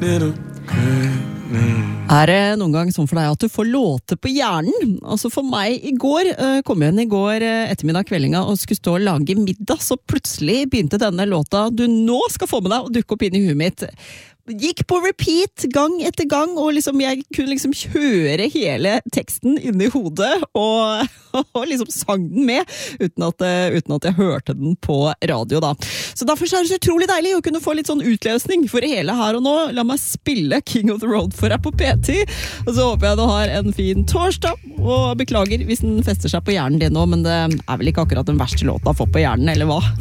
Det noen gang sånn for deg at du får låter på hjernen? Altså for meg i går, kom jeg inn i går ettermiddag kveldinga og skulle stå og lage middag, så plutselig begynte denne låta du nå skal få med deg og dukke opp inn i huet mitt. Gikk på repeat gang etter gang, og jeg kunne kjøre hele teksten inn i hodet, og sang den med, uten at jeg hørte den på radio da. Så derfor er det så utrolig deilig å kunne få litt sånn utløsning for det hele her og nå. La meg spille King of the Road for deg på P10, og så håper jeg du har en fin torsdag, og beklager hvis den fester seg på hjernen din nå, men det vel ikke akkurat den verste låta å få på hjernen, eller hva?